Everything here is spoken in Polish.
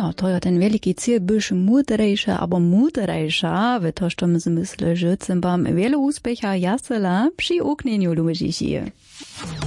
No, to je ten wielki cel, byś mądrejsza albo mądrejsza, w to, co my zmyślę, że chcę wam wiele úspecha jasela przy uknieniu ludzi.